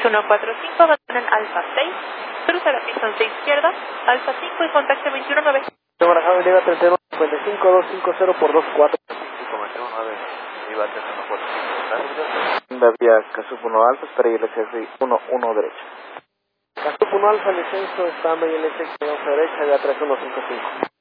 2145, abandonan Alfa 6, cruza la pista 11 izquierda, Alfa 5 y contacto 219. Barajado Avenida 3155 250 por 24. 529, iba 3145. La vía Casup 1 Alfa, espera y el SR 11 derecha. Casup 1 Alfa, el descenso está en el SR 11 derecha, ya 3155.